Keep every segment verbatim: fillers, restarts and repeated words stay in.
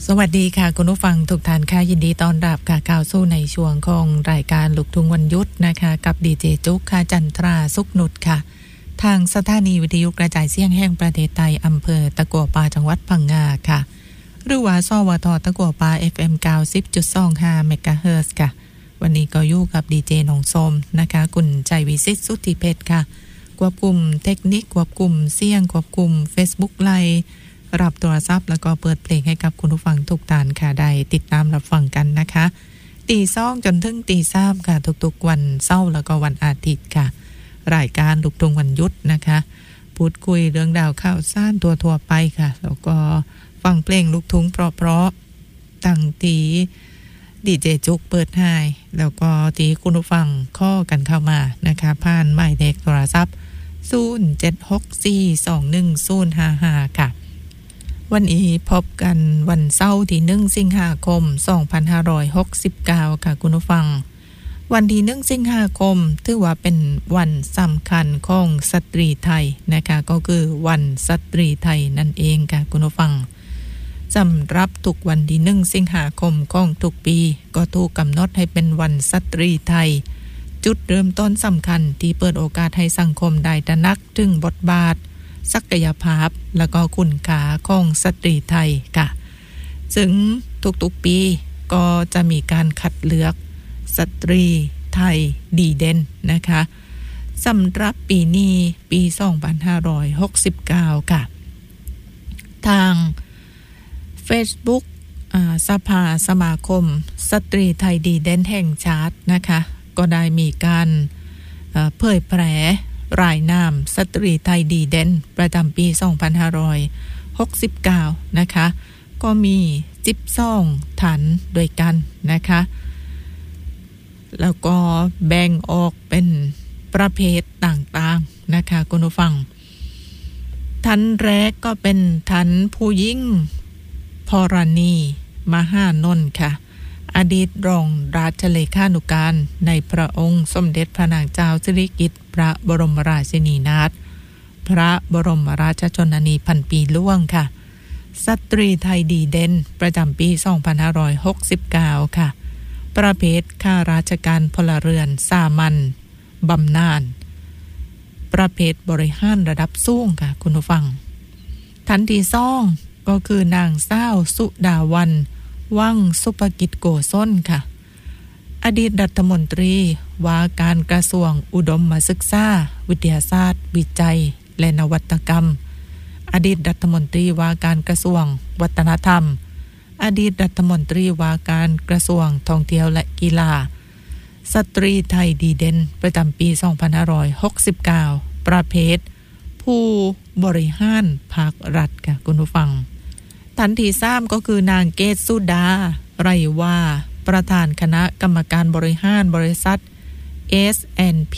สวัสดีค่ะคุณผู้ฟังทุกท่านค่ะยินดีต้อนรับค่ะก้าวสู่ในช่วงของรายการลูกทุ่งวันหยุดนะคะกับดีเจจุ๊กค่ะจันทราสุขนุชค่ะทางสถานีวิทยุกระจายเสียงแห่งประเทศไทยอำเภอตะกัวป่าจังหวัดพังงาค่ะหรือว่าสวทตะกัวป่า เอฟ เอ็ม เก้าสิบจุดสองห้า เมกะเฮิรตซ์ค่ะวันนี้ก็อยู่กับดีเจน้องส้มนะคะคุณใจวิสิทธิ์สุทธิเพชรค่ะควบคุมเทคนิคควบคุมเสียงควบคุม Facebook ไลฟ์รับโทรศัพท์แล้วก็เปิดเพลงให้กับคุณผู้ฟังทุกท่านค่ะได้ติดตามรับฟังกันนะคะตีสองจนถึงตีสามค่ะทุกๆวันเสาร์แล้วก็วันอาทิตย์ค่ะรายการลูกทุ่งวันหยุดนะคะพูดคุยเรื่องดาวข่าวสารตัวทั่วไปค่ะแล้วก็ฟังเพลงลูกทุ่งเพราะๆตั้งตีดีเจจุกเปิดให้แล้วก็ตีคุณผู้ฟังข้อกันเข้ามานะคะผ่านหมายเลขโทรศัพท์ศูนย์ เจ็ด หก สี่ สอง หนึ่ง ศูนย์ ห้า ห้าค่ะวันนี้พบกันวันเสาร์ที่หนึ่งสิงหาคมสองพันห้าร้อยหกสิบเก้าค่ะคุณผู้ฟังวันที่หนึ่งสิงหาคมถือว่าเป็นวันสำคัญของสตรีไทยนะคะก็คือวันสตรีไทยนั่นเองค่ะคุณผู้ฟังสำหรับทุกวันที่หนึ่งสิงหาคมของทุกปีก็ถูกกำหนดให้เป็นวันสตรีไทยจุดเริ่มต้นสำคัญที่เปิดโอกาสให้สังคมได้ตระหนักถึงบทบาทศักยภาพและก็คุณค่าของสตรีไทยค่ะซึ่งทุกๆปีก็จะมีการคัดเลือกสตรีไทยดีเด่นนะคะสำหรับปีนี้ปีสองพันห้าร้อยหกสิบเก้าค่ะทาง Facebook อ่าสภาสมาคมสตรีไทยดีเด่นแห่งชาตินะคะก็ได้มีการเอ่อเผยแพร่รายนามสตรีไทยดีเด่นประจำปีสองพันห้าร้อยหกสิบเก้านะคะก็มีสิบสองฐานด้วยกันนะคะแล้วก็แบ่งออกเป็นประเภทต่างๆนะคะคุณผู้ฟังท่านแรกก็เป็นท่านผู้หญิงพรณีมหานนท์ค่ะอดีตรองราชเลขานุการในพระองค์สมเด็จพระนางเจ้าสิริกิติ์พระบรมราชินีนาถพระบรมราชชนนีพันปีล่วงค่ะสตรีไทยดีเด่นประจำปีสองพันห้าร้อยหกสิบเก้าค่ะประเภทข้าราชการพลเรือนสามัญบำนาญประเภทบริหารระดับสูงค่ะคุณผู้ฟังท่านที่สองก็คือนางสาวสุดาวันวังสุภกิจโกศลค่ะอดีตรัฐมนตรีว่าการกระทรวงอุดมศึกษาวิทยาศาสตร์วิจัยและนวัตกรรมอดีตรัฐมนตรีว่าการกระทรวงวัฒนธรรมอดีตรัฐมนตรีว่าการกระทรวงท่องเที่ยวและกีฬาสตรีไทยดีเด่นประจำปีสองพันห้าร้อยหกสิบเก้าประเภทผู้บริหารภาครัฐค่ะคุณผู้ฟังท่านที่สามก็คือนางเกศสุดาไรว่าประธานคณะกรรมการบริหารบริษัท เอส แอนด์ พี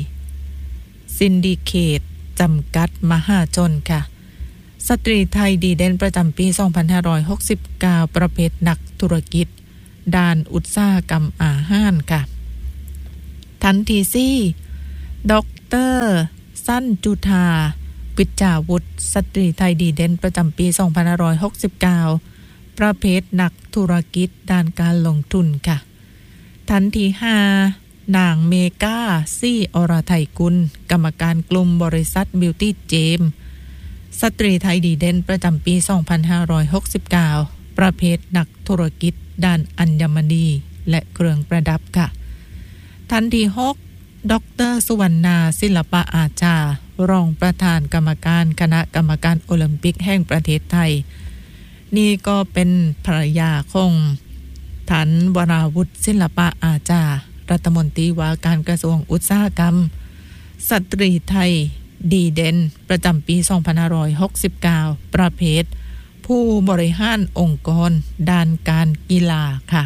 Syndicate จำกัดมหาชนค่ะสตรีไทยดีเด่นประจำปีสองพันห้าร้อยหกสิบเก้าประเภทนักธุรกิจด้านอุตสาหกรรมอาหารค่ะท่านที่สี่ดร.สั้นจุธาวิจาวุฒิสตรีไทยดีเด่นประจำปีสองพันห้าร้อยหกสิบเก้าประเภทนักธุรกิจด้านการลงทุนค่ะท่านที่ห้านางเมกาซี่อรไทยกุลกรรมการกลุ่มบริษัทบิวตี้เจมสตรีไทยดีเด่นประจำปีสองพันห้าร้อยหกสิบเก้าประเภทนักธุรกิจด้านอัญมณีและเครื่องประดับค่ะท่านที่หกดร.สุวรรณาศิลปะอาชารองประธานกรรมการคณะกรรมการโอลิมปิกแห่งประเทศไทยนี่ก็เป็นภรรยาของท่านวราวุฒิศิลปะอาชารัฐมนตรีว่าการกระทรวงอุตสาหกรรมสตรีไทยดีเด่นประจำปีสองพันห้าร้อยหกสิบเก้าประเภทผู้บริหารองค์กรด้านการกีฬาค่ะ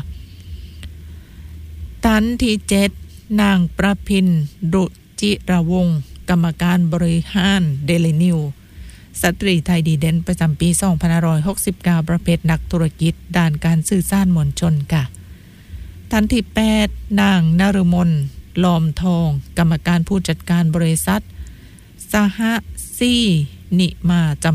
ท่านที่เจ็ดนางประพินรุจิระวงศ์กรรมการบริหารเดลินิวสตรีไทยดีเด่นประจำปีสองพันห้าร้อยหกสิบเก้าประเภทนักธุรกิจด้านการสื่อสารมวลชนค่ะท่านที่แปดนางนฤมลลอมทองกรรมการผู้จัดการบริษัทสหซีนิมาจำกัด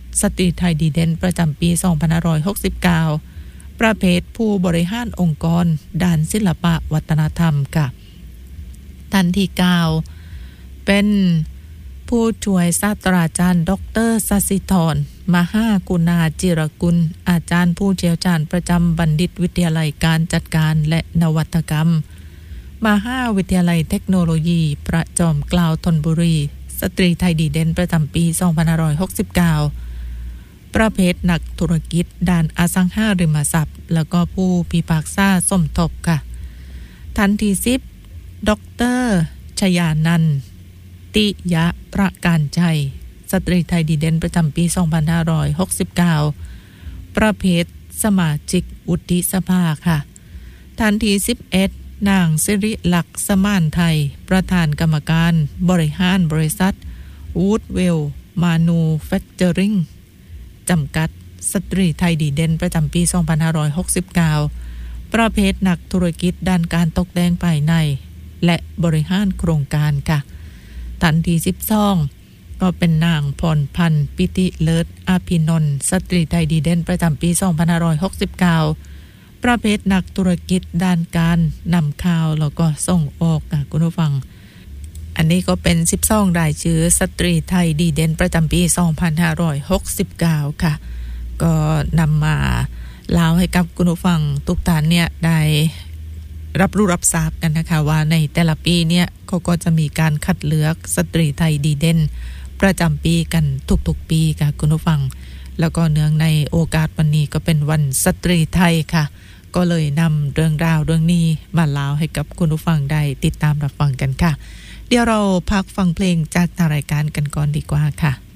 สตรีไทยดีเด่นประจำปีสองพันห้าร้อยหกสิบเก้าประเภทผู้บริหารองค์กรด้านศิลปะวัฒนธรรมค่ะท่านที่เก้าเป็นผู้ช่วยศาสตราจารย์ดร.สศิธรมหากุณาจิรกุลอาจารย์ผู้เชี่ยวชาญประจำบัณฑิตวิทยาลัยการจัดการและนวัตกรรมมหาวิทยาลัยเทคโนโลยีประจอมเกล้าธนบุรีสตรีไทยดีเด่นประจำปีสองพันห้าร้อยหกสิบเก้าประเภทนักธุรกิจด้านอสังหาริมทรัพย์แล้วก็ผู้พิพากษาสมทบค่ะท่านที่สิบดร.ชยานันท์ติยะประการชัยสตรีไทยดีเด่นประจำปีสองพันห้าร้อยหกสิบเก้าประเภทสมาชิกวุฒิสภาค่ะท่านที่สิบเอ็ดนางสิริลักษณ์สมานไทยประธานกรรมการบริหารบริษัทวูดเวลมานูแฟคเจอริงจำกัดสตรีไทยดีเด่นประจำปีสองพันห้าร้อยหกสิบเก้าประเภทนักธุรกิจด้านการตกแต่งภายในและบริหารโครงการค่ะท่านที่สิบสองก็เป็นนางพรพันธ์ปิติเลิศอภินนท์สตรีไทยดีเด่นประจำปีสองพันห้าร้อยหกสิบเก้าประเภทนักธุรกิจด้านการนำข้าวแล้วก็ส่งออกค่ะคุณผู้ฟังอันนี้ก็เป็นสิบสองรายชื่อสตรีไทยดีเด่นประจำปีสองพันห้าร้อยหกสิบเก้าค่ะก็นำมาเล่าให้กับคุณผู้ฟังทุกท่านเนี่ยได้รับรู้รับทราบกันนะคะว่าในแต่ละปีเนี่ยเขาก็จะมีการคัดเลือกสตรีไทยดีเด่นประจำปีกันทุกๆปีค่ะคุณผู้ฟังแล้วก็เนื่องในโอกาสวันนี้ก็เป็นวันสตรีไทยค่ะก็เลยนำเรื่องราวเรื่องนี้มาเล่าให้กับคุณผู้ฟังได้ติดตามรับฟังกันค่ะเดี๋ยวเราพักฟังเพลงจากทางรายการกันก่อนดีกว่าค่ะ